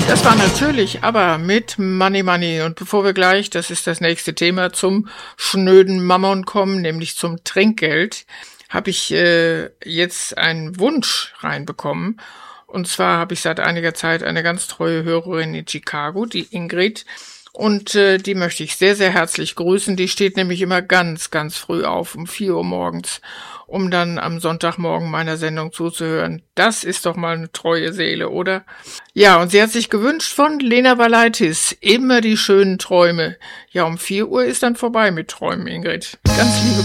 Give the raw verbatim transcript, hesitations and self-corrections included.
Das war natürlich aber mit Money Money. Und bevor wir gleich, das ist das nächste Thema, zum schnöden Mammon kommen, nämlich zum Trinkgeld, habe ich äh, jetzt einen Wunsch reinbekommen. Und zwar habe ich seit einiger Zeit eine ganz treue Hörerin in Chicago, die Ingrid. Und äh, die möchte ich sehr, sehr herzlich grüßen. Die steht nämlich immer ganz, ganz früh auf, um vier Uhr morgens, um dann am Sonntagmorgen meiner Sendung zuzuhören. Das ist doch mal eine treue Seele, oder? Ja, und sie hat sich gewünscht von Lena Valaitis, immer die schönen Träume. Ja, um vier Uhr ist dann vorbei mit Träumen, Ingrid. Ganz liebe